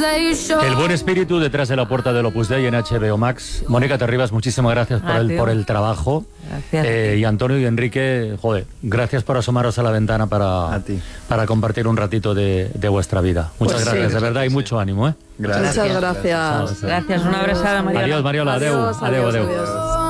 El buen espíritu detrás de la puerta del Opus Dei en HBO Max. Mónica Terribas, muchísimas gracias por el trabajo. Gracias. Y Antonio y Enrique, joder, gracias por asomaros a la ventana para compartir un ratito de vuestra vida. Muchas gracias, de verdad, y mucho ánimo, ¿eh? Gracias. Muchas gracias. Gracias, una abrazada, Mariola. Adiós, Mariola, adeu. Adiós.